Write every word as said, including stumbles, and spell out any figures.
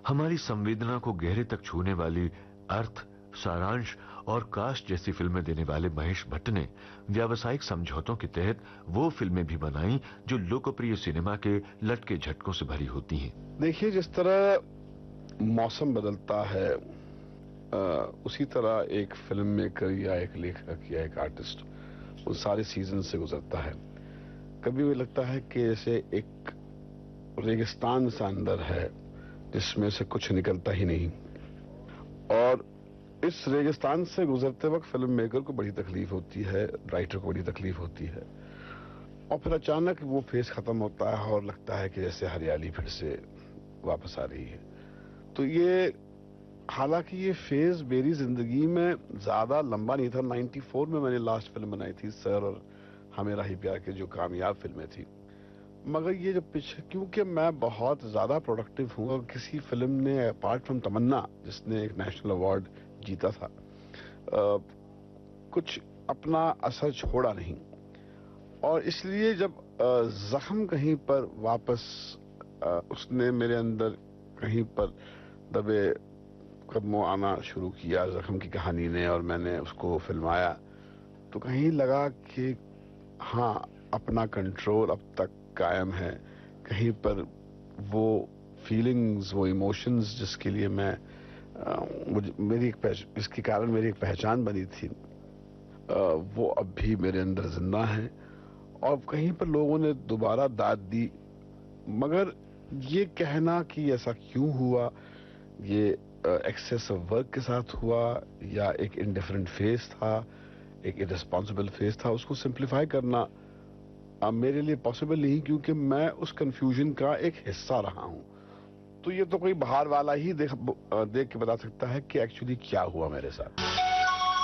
हमारी संवेदना को गहरे तक छूने वाली अर्थ, सारांश और कास्ट जैसी फिल्में देने वाले महेश भट्ट ने व्यावसायिक समझौतों के तहत वो फिल्में भी बनाई जो लोकप्रिय सिनेमा के लटके झटकों से भरी होती हैं। देखिए, जिस तरह मौसम बदलता है आ, उसी तरह एक फिल्म मेकर या एक लेखक या एक आर्टिस्ट उन सारे सीजन से गुजरता है। कभी भी लगता है कि जैसे एक रेगिस्तान सा अंदर है जिसमें से कुछ निकलता ही नहीं, और इस रेगिस्तान से गुजरते वक्त फिल्म मेकर को बड़ी तकलीफ होती है, राइटर को बड़ी तकलीफ होती है, और फिर अचानक वो फेज खत्म होता है और लगता है कि जैसे हरियाली फिर से वापस आ रही है। तो ये, हालांकि ये फेज मेरी जिंदगी में ज्यादा लंबा नहीं था। चौरानवे में मैंने लास्ट फिल्म बनाई थी सर और हमें राही प्यार के, जो कामयाब फिल्में थी, मगर ये जो पीछे, क्योंकि मैं बहुत ज्यादा प्रोडक्टिव हूँ और किसी फिल्म ने अपार्ट फ्रॉम तमन्ना जिसने एक नेशनल अवार्ड जीता था, आ, कुछ अपना असर छोड़ा नहीं, और इसलिए जब जख्म कहीं पर वापस आ, उसने मेरे अंदर कहीं पर दबे कदमों आना शुरू किया जख्म की कहानी ने, और मैंने उसको फिल्माया, तो कहीं लगा कि हाँ, अपना कंट्रोल अब तक कायम है। कहीं पर वो फीलिंग्स, वो इमोशंस जिसके लिए मैं आ, मुझे मेरी एक इसके कारण मेरी एक पहचान बनी थी, आ, वो अब भी मेरे अंदर जिंदा है, और कहीं पर लोगों ने दोबारा दाद दी। मगर ये कहना कि ऐसा क्यों हुआ, ये एक्सेस ऑफ वर्क के साथ हुआ या एक इंडिफरेंट फेज था, एक इररिस्पॉन्सिबल फेज था, उसको सिंप्लीफाई करना अब मेरे लिए पॉसिबल नहीं, क्योंकि मैं उस कंफ्यूजन का एक हिस्सा रहा हूं। तो ये तो कोई बाहर वाला ही देख देख के बता सकता है कि एक्चुअली क्या हुआ मेरे साथ।